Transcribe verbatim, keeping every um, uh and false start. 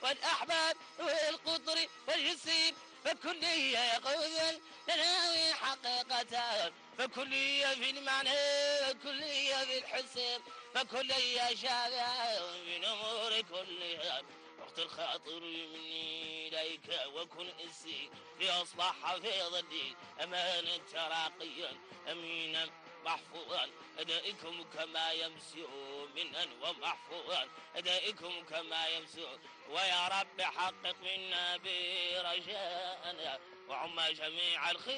والأحباب والقطر والجسيم فكلية قولا تناوي حقيقة فكلية في المعنى فكلية في الحساب فكلية شابه من أمور كلها وقت الخاطر مني إليك وكن إسي لأصبح حفيظ الدين أمانا تراقيا أمينا محفوظا أدائكم كما يمسي منا ومحفوظا أدائكم كما يمسي ويا رب حقق منا برجاءنا وعم جميع الخير